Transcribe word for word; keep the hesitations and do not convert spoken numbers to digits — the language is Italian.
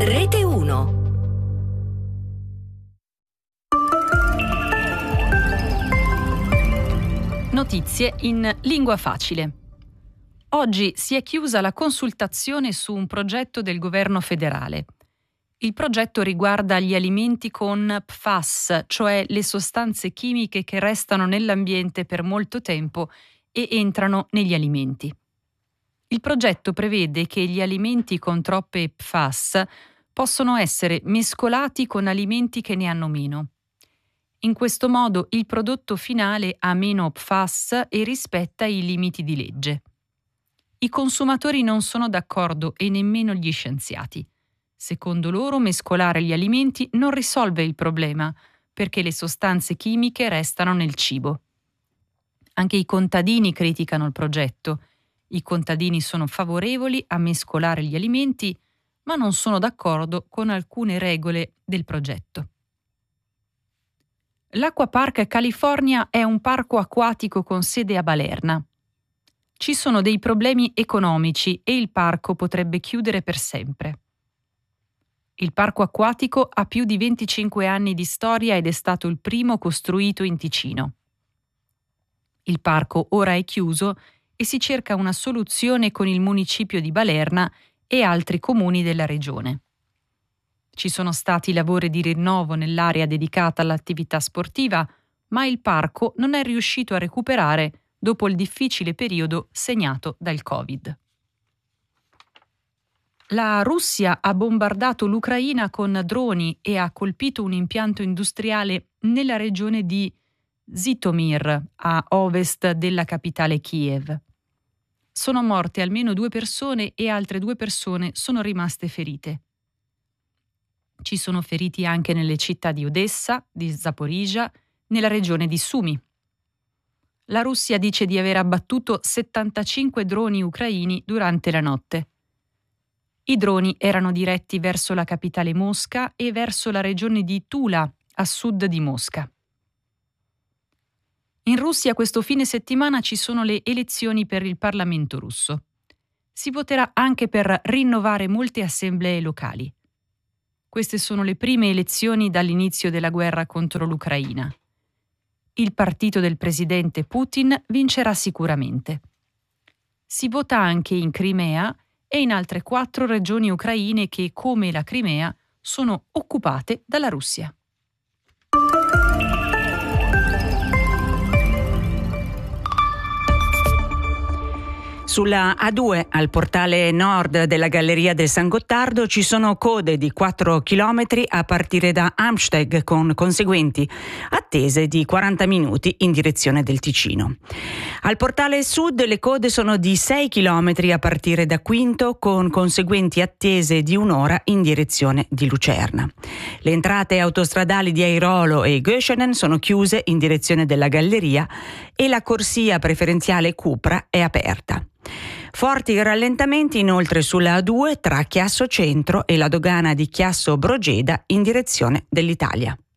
Rete uno. Notizie in lingua facile. Oggi si è chiusa la consultazione su un progetto del governo federale. Il progetto riguarda gli alimenti con P F A S, cioè le sostanze chimiche che restano nell'ambiente per molto tempo e entrano negli alimenti. Il progetto prevede che gli alimenti con troppe P F A S possono essere mescolati con alimenti che ne hanno meno. In questo modo il prodotto finale ha meno P F A S e rispetta i limiti di legge. I consumatori non sono d'accordo e nemmeno gli scienziati. Secondo loro, mescolare gli alimenti non risolve il problema, perché le sostanze chimiche restano nel cibo. Anche i contadini criticano il progetto. I contadini sono favorevoli a mescolare gli alimenti, ma non sono d'accordo con alcune regole del progetto. L'Acquapark California è un parco acquatico con sede a Balerna. Ci sono dei problemi economici e il parco potrebbe chiudere per sempre. Il parco acquatico ha più di venticinque anni di storia ed è stato il primo costruito in Ticino. Il parco ora è chiuso e si cerca una soluzione con il municipio di Balerna e altri comuni della regione. Ci sono stati lavori di rinnovo nell'area dedicata all'attività sportiva, ma il parco non è riuscito a recuperare dopo il difficile periodo segnato dal Covid. La Russia ha bombardato l'Ucraina con droni e ha colpito un impianto industriale nella regione di Zhytomyr, a ovest della capitale Kiev. Sono morte almeno due persone e altre due persone sono rimaste ferite. Ci sono feriti anche nelle città di Odessa, di Zaporizhzhia, nella regione di Sumy. La Russia dice di aver abbattuto settantacinque droni ucraini durante la notte. I droni erano diretti verso la capitale Mosca e verso la regione di Tula, a sud di Mosca. In Russia questo fine settimana ci sono le elezioni per il Parlamento russo. Si voterà anche per rinnovare molte assemblee locali. Queste sono le prime elezioni dall'inizio della guerra contro l'Ucraina. Il partito del presidente Putin vincerà sicuramente. Si vota anche in Crimea e in altre quattro regioni ucraine che, come la Crimea, sono occupate dalla Russia. Sulla A due, al portale nord della Galleria del San Gottardo, ci sono code di quattro chilometri a partire da Amsteg, con conseguenti attese di quaranta minuti in direzione del Ticino. Al portale sud le code sono di sei chilometri a partire da Quinto, con conseguenti attese di un'ora in direzione di Lucerna. Le entrate autostradali di Airolo e Göschenen sono chiuse in direzione della Galleria e la corsia preferenziale Cupra è aperta. Forti rallentamenti inoltre sulla A due tra Chiasso Centro e la dogana di Chiasso Brogeda in direzione dell'Italia.